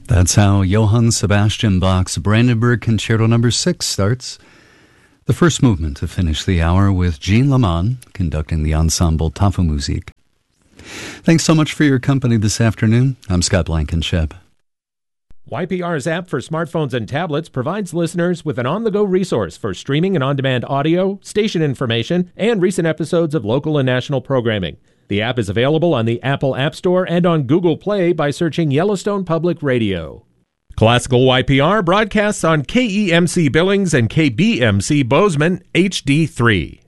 That's how Johann Sebastian Bach's Brandenburg Concerto No. 6 starts. The first movement to finish the hour with Jean Laman conducting the ensemble Tafelmusik. Thanks so much for your company this afternoon. I'm Scott Blankenship. YPR's app for smartphones and tablets provides listeners with an on-the-go resource for streaming and on-demand audio, station information, and recent episodes of local and national programming. The app is available on the Apple App Store and on Google Play by searching Yellowstone Public Radio. Classical YPR broadcasts on KEMC Billings and KBMC Bozeman HD3.